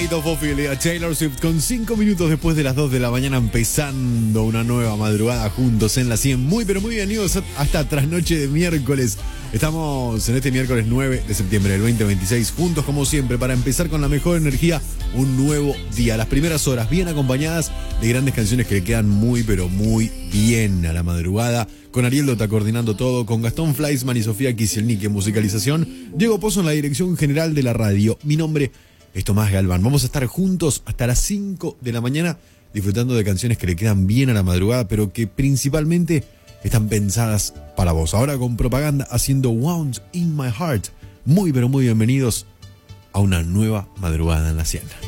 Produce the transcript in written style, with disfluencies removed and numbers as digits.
State of Ophelia, Taylor Swift, con 5 minutos después de las 2 de la mañana, empezando una nueva madrugada juntos en la 100. Muy, pero muy bienvenidos hasta trasnoche de miércoles. Estamos en este miércoles 9 de septiembre del 2026, juntos como siempre, para empezar con la mejor energía, un nuevo día. Las primeras horas bien acompañadas de grandes canciones que le quedan muy, pero muy bien a la madrugada. Con Ariel Dota coordinando todo, con Gastón Fleischmann y Sofía Kisielnik en musicalización, Diego Pozo en la dirección general de la radio. Mi nombre es Tomás Galván. Vamos a estar juntos hasta las 5 de la mañana disfrutando de canciones que le quedan bien a la madrugada, pero que principalmente están pensadas para vos. Ahora con Propaganda haciendo Wounds in My Heart. Muy, pero muy bienvenidos a una nueva madrugada en la 100.